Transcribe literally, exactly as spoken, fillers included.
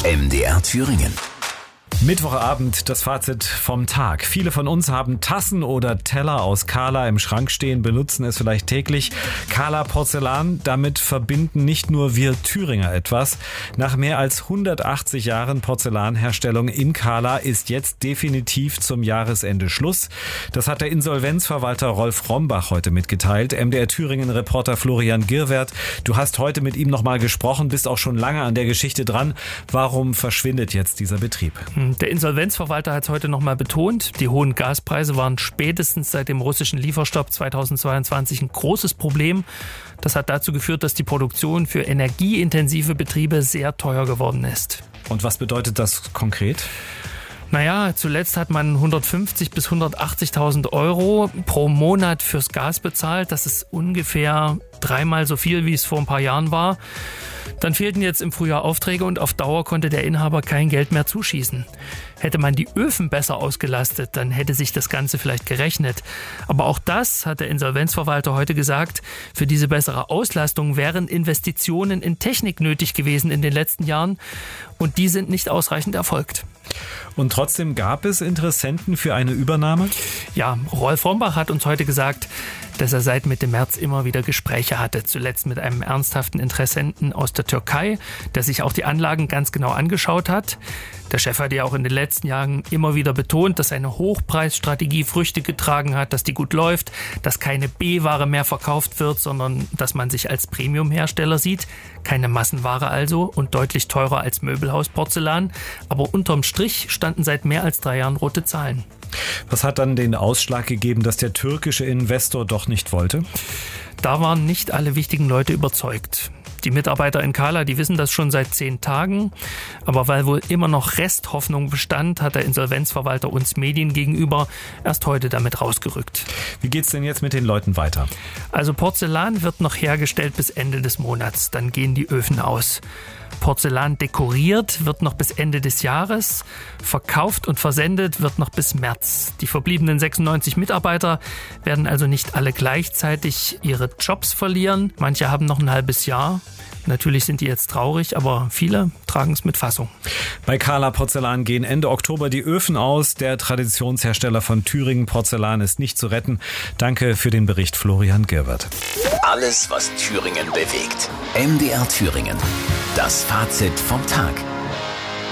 M D R Thüringen. Mittwochabend, das Fazit vom Tag. Viele von uns haben Tassen oder Teller aus Kala im Schrank stehen, benutzen es vielleicht täglich. Kala Porzellan, damit verbinden nicht nur wir Thüringer etwas. Nach mehr als hundertachtzig Jahren Porzellanherstellung in Kala ist jetzt definitiv zum Jahresende Schluss. Das hat der Insolvenzverwalter Rolf Rombach heute mitgeteilt. M D R Thüringen-Reporter Florian Girwert, du hast heute mit ihm nochmal gesprochen, bist auch schon lange an der Geschichte dran. Warum verschwindet jetzt dieser Betrieb? Der Insolvenzverwalter hat es heute nochmal betont, die hohen Gaspreise waren spätestens seit dem russischen Lieferstopp zweitausendzweiundzwanzig ein großes Problem. Das hat dazu geführt, dass die Produktion für energieintensive Betriebe sehr teuer geworden ist. Und was bedeutet das konkret? Naja, zuletzt hat man hundertfünfzigtausend bis hundertachtzigtausend Euro pro Monat fürs Gas bezahlt. Das ist ungefähr dreimal so viel, wie es vor ein paar Jahren war. Dann fehlten jetzt im Frühjahr Aufträge und auf Dauer konnte der Inhaber kein Geld mehr zuschießen. Hätte man die Öfen besser ausgelastet, dann hätte sich das Ganze vielleicht gerechnet. Aber auch das, hat der Insolvenzverwalter heute gesagt, für diese bessere Auslastung wären Investitionen in Technik nötig gewesen in den letzten Jahren und die sind nicht ausreichend erfolgt. Und trotzdem gab es Interessenten für eine Übernahme? Ja, Rolf Rombach hat uns heute gesagt, dass er seit Mitte März immer wieder Gespräche hatte. Zuletzt mit einem ernsthaften Interessenten aus der Türkei, der sich auch die Anlagen ganz genau angeschaut hat. Der Chef hat ja auch in den letzten Jahren immer wieder betont, dass seine Hochpreisstrategie Früchte getragen hat, dass die gut läuft, dass keine B-Ware mehr verkauft wird, sondern dass man sich als Premium-Hersteller sieht. Keine Massenware also und deutlich teurer als Möbelhausporzellan. Aber unterm Strich standen seit mehr als drei Jahren rote Zahlen. Was hat dann den Ausschlag gegeben, dass der türkische Investor doch nicht wollte? Da waren nicht alle wichtigen Leute überzeugt. Die Mitarbeiter in Kala, die wissen das schon seit zehn Tagen. Aber weil wohl immer noch Resthoffnung bestand, hat der Insolvenzverwalter uns Medien gegenüber erst heute damit rausgerückt. Wie geht's denn jetzt mit den Leuten weiter? Also Porzellan wird noch hergestellt bis Ende des Monats. Dann gehen die Öfen aus. Porzellan dekoriert wird noch bis Ende des Jahres. Verkauft und versendet wird noch bis März. Die verbliebenen sechsundneunzig Mitarbeiter werden also nicht alle gleichzeitig ihre Jobs verlieren. Manche haben noch ein halbes Jahr. Natürlich sind die jetzt traurig, aber viele tragen es mit Fassung. Bei Kala Porzellan gehen Ende Oktober die Öfen aus. Der Traditionshersteller von Thüringen Porzellan ist nicht zu retten. Danke für den Bericht, Florian Girwert. Alles, was Thüringen bewegt. M D R Thüringen. Das Fazit vom Tag.